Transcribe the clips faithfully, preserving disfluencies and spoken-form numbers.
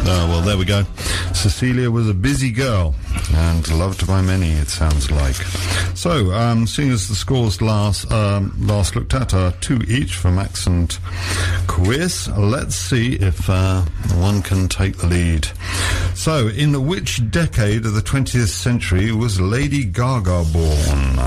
Oh, well, there we go. Cecilia was a busy girl and loved by many, it sounds like. So, um, seeing as the scores last um, last looked at are two each for Max and Chris, let's see if uh, one can take the lead. So, in which decade of the twentieth century was Lady Gaga born?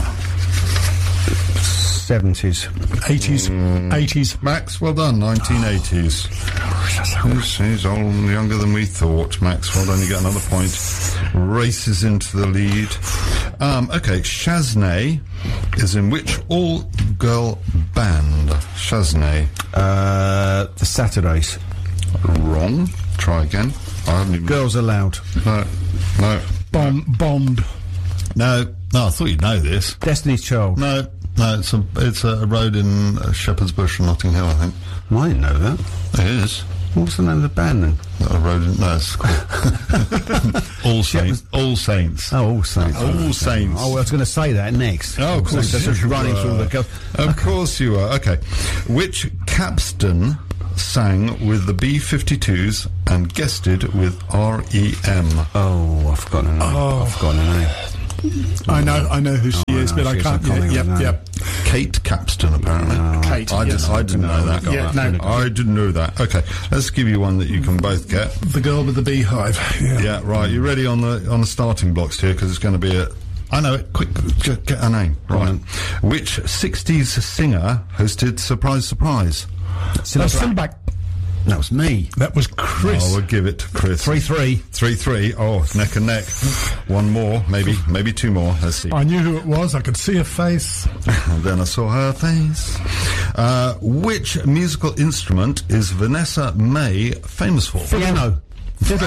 seventies. eighties. Mm. eighties. Max, well done, nineteen eighties. He's, he's old, younger than we thought. Max, well done, you get another point. Races into the lead. Um, okay, Shaznay is in which all-girl band? Shaznay. Uh, the Saturdays. Wrong. Try again. I haven't even... Girls Aloud. No. No. Bond. Bond. No. No, I thought you'd know this. Destiny's Child. No. No, it's a it's a road in uh, Shepherd's Bush, Notting Hill, I think. I didn't know that. It is. What's the name of the band then? A road in... No, it's called... All Saints. All Saints. Oh, All Saints. All Saints. Oh, I was going to say that next. Oh, of course. That's just running through the... Go- Of course you are. Okay. Which capstan sang with the B fifty-twos and guested with R E M? Oh, I've forgotten her name. Oh. I've forgotten her name. I know, I know who she Oh, is, I know, but I she's can't. iconic, Yeah, isn't yep, it? yep. Kate Capstan, apparently. No. Kate, I, yes. didn't, I didn't know that. Yeah, no. I didn't know that. Okay, let's give you one that you can both get. The girl with the beehive. Yeah. Yeah, right. You ready on the on the starting blocks here? Because it's going to be a... I know it. Quick, get, get a name. Right. Which sixties singer hosted Surprise, Surprise? That's still back. That was me. That was Chris. Oh, we'll give it to Chris. three three. Three, three. Oh, neck and neck. One more, maybe, maybe two more. Let's see. I knew who it was. I could see her face. And then I saw her face. Uh, which musical instrument is Vanessa May famous for? Piano. Fiddle.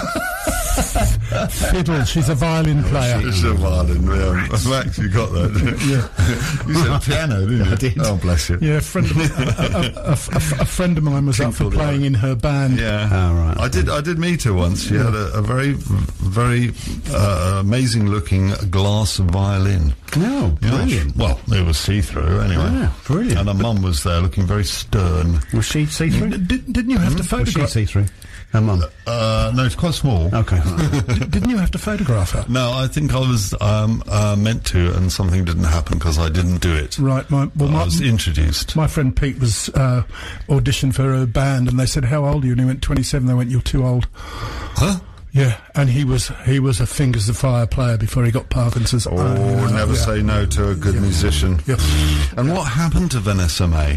Fiddle. She's a violin player. It's a violin. Yeah. Max, you got that. Yeah. You said piano, didn't you? I did. Oh, bless you. Yeah, a friend of, a, a, a, a, a friend of mine was up for Tinkled playing in her band. Yeah. Oh, right. I did. I did meet her once. She had a, a very, very uh, amazing-looking glass violin. No, Yeah, brilliant. Well, it was see-through anyway. Yeah, brilliant. And her mum was there, looking very stern. Was she see-through? Did, didn't you have to Was she photograph? see-through? Her mum. Uh, no, it's quite small. Okay. Right. D- didn't you have to photograph her? No, I think I was um, uh, meant to, and something didn't happen because I didn't do it. Right. My well, I my, was introduced. my friend Pete was uh, auditioned for a band, and they said, "How old are you?" And he went, twenty-seven. They went, "You're too old." Huh? Yeah, and he was he was a fingers of fire player before he got Parkinson's. Oh, Uh, never yeah. say no to a good musician. Yeah. And what happened to Vanessa May?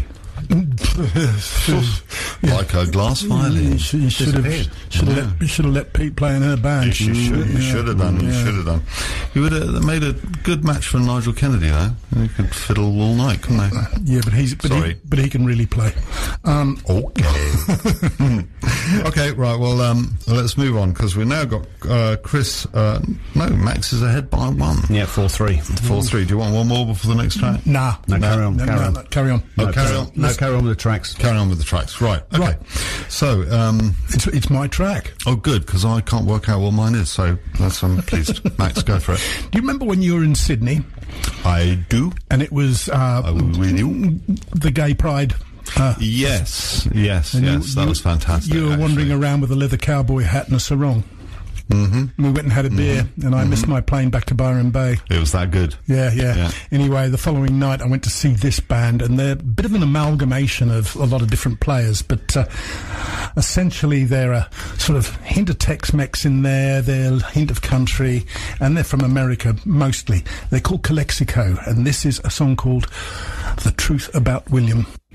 Like a glass violin. You should, you should have Disappeared. should have let, you should have let Pete play in her band. You should, you Yeah. should have done. You Yeah. should have done. You would have made a good match for Nigel Kennedy, though. You could fiddle all night, couldn't they? Yeah, but he's but Sorry. he, but he can really play. Um, Okay. Okay, right. Well, um, let's move on because we've now got uh, Chris. Uh, no, Max is ahead by one. Yeah, four three. Four three. Do you want one more before the next track? nah, No, carry on, no, carry no, on. no, carry on. Oh, carry on. No, carry on with the tracks. Carry on with the tracks. Right. Okay. Right. So, um, It's it's my track. oh, good, because I can't work out what mine is. So that's I'm pleased. Max, go for it. Do you remember when you were in Sydney I do. and it was uh, I will you. the Gay Pride? Uh, Yes. Yes. and you- Yes. That you- was fantastic. You were actually. wandering around with a leather cowboy hat and a sarong. Mm-hmm. We went and had a beer, and I missed my plane back to Byron Bay. It was that good. Yeah, yeah, Yeah. Anyway, the following night I went to see this band, and they're a bit of an amalgamation of a lot of different players, but uh, essentially they're a sort of hint of Tex-Mex in there, they're a hint of country, and they're from America mostly. They're called Calexico, and this is a song called The Truth About William.